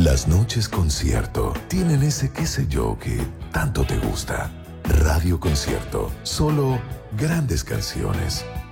Las noches concierto tienen ese qué sé yo que tanto te gusta. Radio Concierto, solo grandes canciones